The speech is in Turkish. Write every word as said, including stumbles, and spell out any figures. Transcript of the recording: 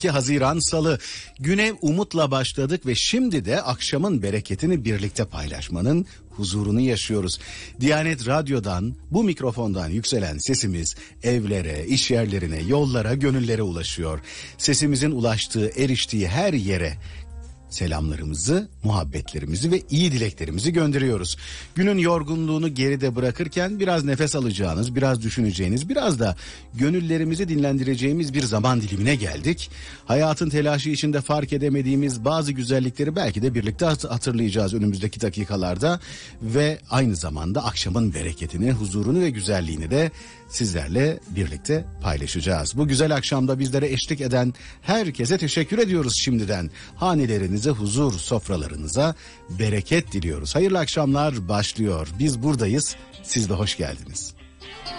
Haziran Salı. Güne umutla başladık ve şimdi de akşamın bereketini birlikte paylaşmanın huzurunu yaşıyoruz. Diyanet Radyo'dan, bu mikrofondan yükselen sesimiz evlere, iş yerlerine, yollara, gönüllere ulaşıyor. Sesimizin ulaştığı, eriştiği her yere selamlarımızı, muhabbetlerimizi ve iyi dileklerimizi gönderiyoruz. Günün yorgunluğunu geride bırakırken biraz nefes alacağınız, biraz düşüneceğiniz, biraz da gönüllerimizi dinlendireceğimiz bir zaman dilimine geldik. Hayatın telaşı içinde fark edemediğimiz bazı güzellikleri belki de birlikte hatırlayacağız önümüzdeki dakikalarda ve aynı zamanda akşamın bereketini, huzurunu ve güzelliğini de sizlerle birlikte paylaşacağız. Bu güzel akşamda bizlere eşlik eden herkese teşekkür ediyoruz şimdiden. Hanelerinize huzur, sofralarınıza bereket diliyoruz. Hayırlı akşamlar başlıyor. Biz buradayız. Siz de hoş geldiniz.